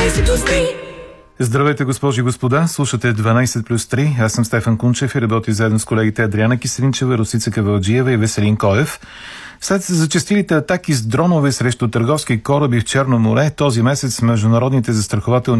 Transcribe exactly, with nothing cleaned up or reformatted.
дванайсет плюс три. Здравейте, госпожи и господа, слушате дванайсет плюс три. Аз съм Стефан Кунчев и работя заедно с колегите Адриана Киселинчева, Росица Кавалджиева и Веселин Коев. След зачестилите атаки с дронове срещу търговски кораби в Черно море, този месец международните застрахователни